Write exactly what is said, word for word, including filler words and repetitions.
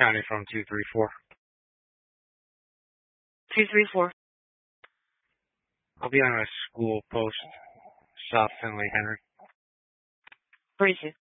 County from two three four. two three four. I'll be on a school post, South Finley, Henry. Breezy.